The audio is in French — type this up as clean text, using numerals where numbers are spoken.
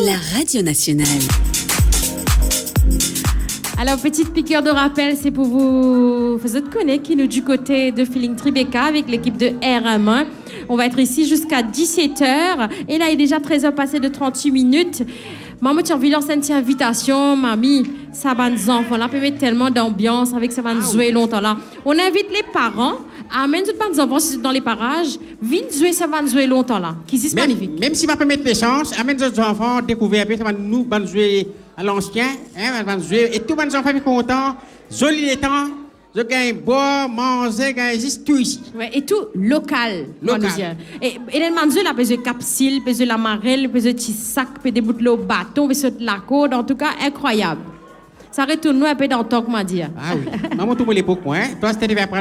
La radio nationale. Alors, petite piqûre de rappel, c'est pour vous connaître qui nous du côté de Feeling Tribeca avec l'équipe de RM1. On va être ici jusqu'à 17h. Et là, il est déjà 13h passé de 38 minutes. Maman, tu as envie de lancer une invitation, mamie. Ça va nous enfants là, peut mettre tellement d'ambiance avec ça va nous jouer longtemps là. On invite les parents. Amène tout le enfants si c'est dans les parages. Viens jouer, ça va nous jouer longtemps là. Qui c'est magnifique. Même si va pas mettre les chances, amène les enfants découvrir un peu, ça va nous jouer à l'ancien, hein, va nous jouer et tous les enfants sont contents, joli les temps, je gagne boire, manger, gagne juste tout ici. Ouais, et tout local. Et les manjeux là, peut-être capsule, peut-être la marelle, peut-être petit sac, peut-être des bouteilles au bâton, peut-être la corde, en tout cas incroyable. Ça retourne nous un peu dans le temps que m'a dit. Ah oui, maman tout le monde l'époque, hein. Toi c'était